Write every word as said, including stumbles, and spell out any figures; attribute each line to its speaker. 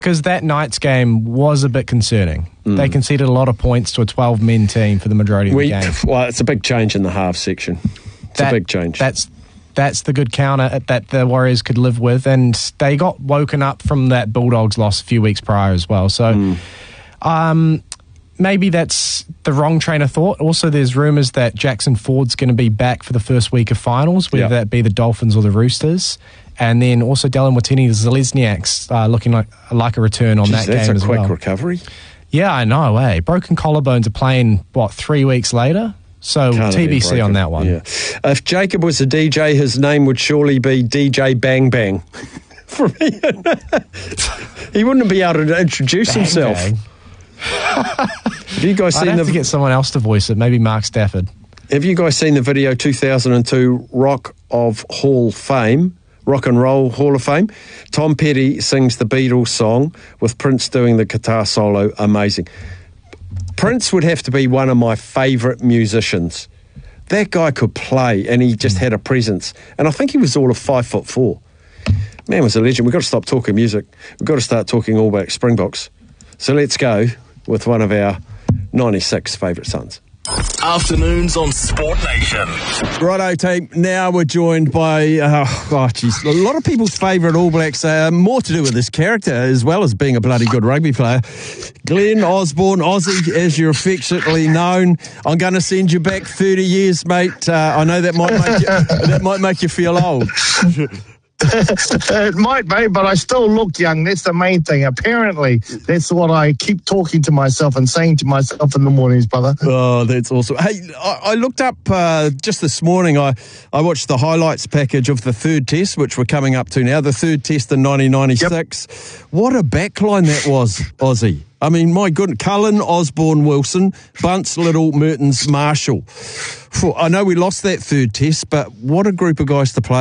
Speaker 1: Because that night's game was a bit concerning.
Speaker 2: Mm.
Speaker 1: They conceded a lot of points to a twelve-man team for the majority of
Speaker 2: we,
Speaker 1: the game.
Speaker 2: Well, it's a big change in the half section. It's
Speaker 1: that,
Speaker 2: a big change.
Speaker 1: That's that's the good counter that the Warriors could live with, and they got woken up from that Bulldogs loss a few weeks prior as well. So mm. um, maybe that's the wrong train of thought. Also, there's rumours that Jackson Ford's going to be back for the first week of finals, whether yep. that be the Dolphins or the Roosters. And then also Dylan Watini-Zelezniak's uh, looking like like a return on
Speaker 2: Jeez,
Speaker 1: that game as well.
Speaker 2: That's a quick recovery.
Speaker 1: Yeah, I know, eh? Broken collarbones are playing, what, three weeks later? So
Speaker 2: Can't
Speaker 1: T B C on that one.
Speaker 2: Yeah. If Jacob was a D J, his name would surely be D J Bang Bang. For me, he wouldn't be able to introduce bang, himself.
Speaker 1: Bang.
Speaker 2: Have you guys
Speaker 1: I'd
Speaker 2: seen
Speaker 1: have
Speaker 2: the?
Speaker 1: to get someone else to voice it. Maybe Mark Stafford.
Speaker 2: Have you guys seen the video two thousand two Rock of Hall Fame? Rock and Roll Hall of Fame. Tom Petty sings the Beatles song with Prince doing the guitar solo. Amazing. Prince would have to be one of my favourite musicians. That guy could play, and he just had a presence. And I think he was all of five foot four. Man was a legend. We've got to stop talking music. We've got to start talking All Black Springboks. So let's go with one of our ninety-six favourite sons.
Speaker 3: Afternoons on Sport Nation.
Speaker 2: Righto, team. Now we're joined by, uh, oh, geez, a lot of people's favourite All Blacks. Uh, more to do with his character as well as being a bloody good rugby player. Glenn Osborne, Aussie, as you're affectionately known. I'm going to send you back thirty years, mate. Uh, I know that might make you, that might make you feel old.
Speaker 4: It might, mate, but I still look young. That's the main thing. Apparently, that's what I keep talking to myself and saying to myself in the mornings, brother.
Speaker 2: Oh, that's awesome. Hey, I, I looked up uh, just this morning. I, I watched the highlights package of the third test, which we're coming up to now, the third test in nineteen ninety-six. Yep. What a backline that was, Aussie. I mean, my goodness, Cullen, Osborne, Wilson, Bunce, Little, Mertens, Marshall. I know we lost that third test, but what a group of guys to play